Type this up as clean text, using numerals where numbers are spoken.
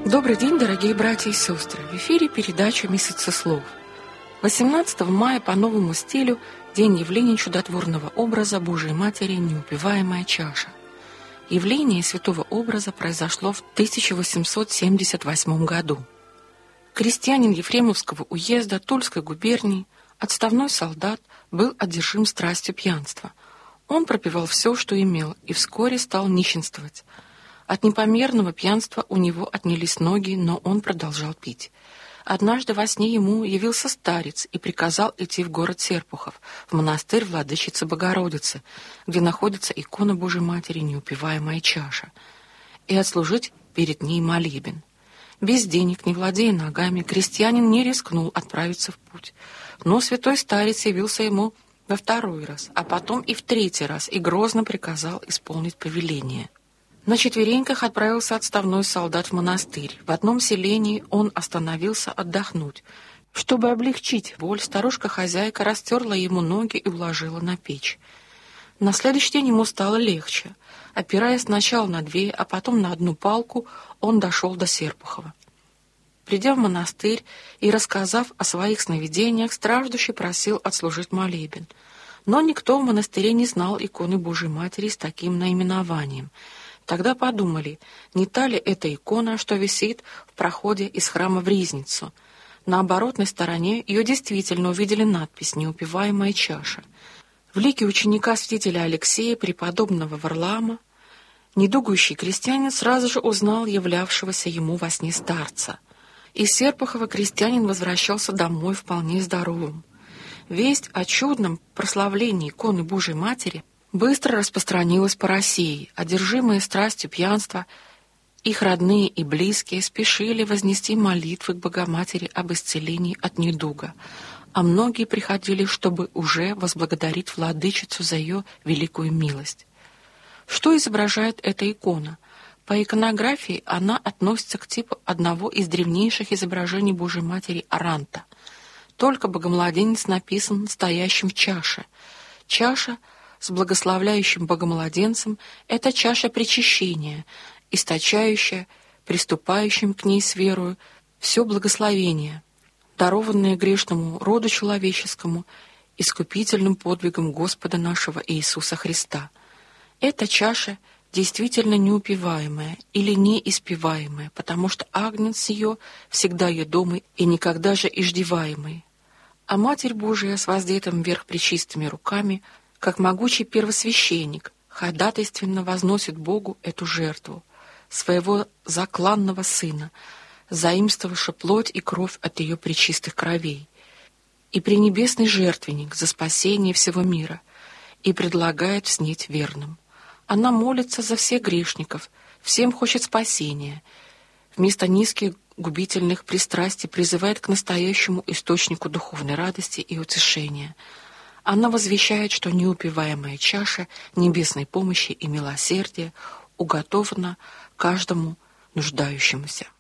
Добрый день, дорогие братья и сестры! В эфире передача «Месяцы слов». 18 мая по новому стилю день явления чудотворного образа Божией Матери «Неупиваемая чаша». Явление святого образа произошло в 1878 году. Крестьянин Ефремовского уезда Тульской губернии, отставной солдат, был одержим страстью пьянства. Он пропивал все, что имел, и вскоре стал нищенствовать. От непомерного пьянства у него отнялись ноги, но он продолжал пить. Однажды во сне ему явился старец и приказал идти в город Серпухов, в монастырь Владычицы Богородицы, где находится икона Божией Матери «Неупиваемая чаша», и отслужить перед ней молебен. Без денег, не владея ногами, крестьянин не рискнул отправиться в путь. Но святой старец явился ему во второй раз, а потом и в третий раз, и грозно приказал исполнить повеление. На четвереньках отправился отставной солдат в монастырь. В одном селении он остановился отдохнуть. Чтобы облегчить боль, старушка-хозяйка растерла ему ноги и уложила на печь. На следующий день ему стало легче. Опираясь сначала на две, а потом на одну палку, он дошел до Серпухова. Придя в монастырь и рассказав о своих сновидениях, страждущий просил отслужить молебен. Но никто в монастыре не знал иконы Божией Матери с таким наименованием. Тогда подумали, не та ли эта икона, что висит в проходе из храма в Ризницу. На оборотной стороне ее действительно увидели надпись «Неупиваемая чаша». В лике ученика святителя Алексея, преподобного Варлаама, недугующий крестьянин сразу же узнал являвшегося ему во сне старца. Из Серпухова крестьянин возвращался домой вполне здоровым. Весть о чудном прославлении иконы Божией Матери быстро распространилась по России. Одержимые страстью пьянства, их родные и близкие спешили вознести молитвы к Богоматери об исцелении от недуга, а многие приходили, чтобы уже возблагодарить Владычицу за ее великую милость. Что изображает эта икона? По иконографии она относится к типу одного из древнейших изображений Божией Матери Аранта. Только Богомладенец написан стоящим в чаше. Чаша с благословляющим Богомладенцем — это чаша причащения, источающая приступающим к ней с верою все благословение, дарованное грешному роду человеческому искупительным подвигом Господа нашего Иисуса Христа. Эта чаша действительно неупиваемая или неиспиваемая, потому что агнец ее всегда едомый и никогда же иждеваемый. А Матерь Божия с воздетым вверх пречистыми руками, как могучий первосвященник, ходатайственно возносит Богу эту жертву, своего закланного Сына, заимствовавши плоть и кровь от ее пречистых кровей, и пренебесный жертвенник за спасение всего мира, и предлагает снеть верным. Она молится за всех грешников, всем хочет спасения, вместо низких губительных пристрастий призывает к настоящему источнику духовной радости и утешения. Она возвещает, что неупиваемая чаша небесной помощи и милосердия уготована каждому нуждающемуся.